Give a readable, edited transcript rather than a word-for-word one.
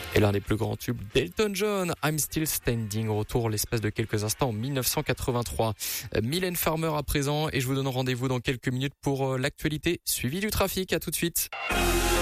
Et l'un des plus grands tubes d'Elton John, I'm Still Standing, retour l'espace de quelques instants en 1983. Mylène Farmer à présent et je vous donne rendez-vous dans quelques minutes pour l'actualité suivie du trafic. À tout de suite.